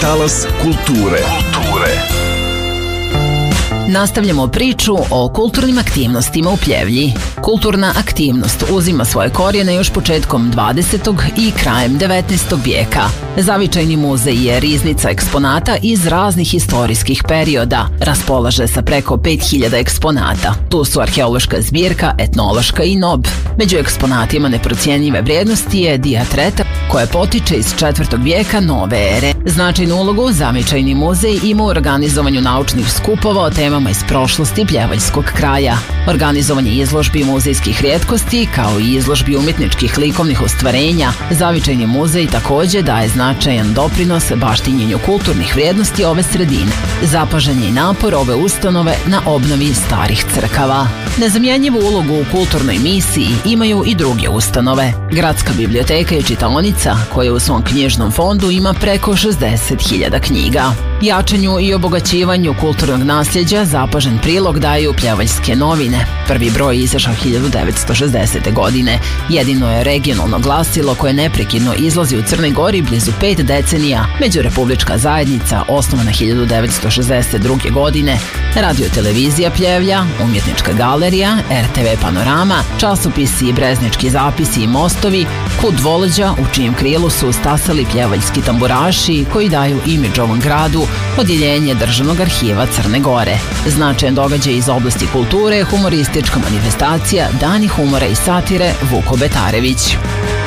Talas kulture. Nastavljamo priču o kulturnim aktivnostima u Pljevlji. Kulturna aktivnost uzima svoje korijene još početkom 20. i krajem 19. vijeka. Zavičajni muzej je riznica eksponata iz raznih istorijskih perioda. Raspolaže sa preko 5000 eksponata. Tu su arheološka zbirka, etnološka i nob. Među eksponatima neprocjenjive vrijednosti je dijatreta koja potiče iz 4. vijeka nove ere. Značajnu ulogu Zavičajni muzej ima u organizovanju naučnih skupova o temama iz prošlosti pljevaljskog kraja. Organizovanje izložbi muzejskih rijetkosti kao i izložbi umjetničkih likovnih ostvarenja. Zavičajni muzej također daje značajan doprinos baštinjenju kulturnih vrijednosti ove sredine. Zapažen je i napor ove ustanove na obnovi starih crkava. Nezamjenjivu ulogu u kulturnoj misiji imaju i druge ustanove. Gradska biblioteka je čitaonica koja u svom knjižnom fondu ima preko 60.000 knjiga. Jačanju i obogaćivanju kulturnog nasljeđa zapažen prilog daju Pljevaljske novine. Prvi broj izašao 1960. godine. Jedino je regionalno glasilo koje neprekidno izlazi u Crnoj Gori blizu 5 decenija. Međurepublička zajednica osnovana 1962. godine. Radio-televizija Pljevlja, umjetnička galerija, RTV Panorama, časopisi Breznički zapisi i mostovi, Kud Dvoleđa u čijem krilu su stasali pljevaljski tamburaši koji daju imidž ovom gradu, odjeljenje Državnog arhiva Crne Gore. Značajan događaj iz oblasti kulture, humoristička manifestacija Dani humora i satire Vuko Betarević.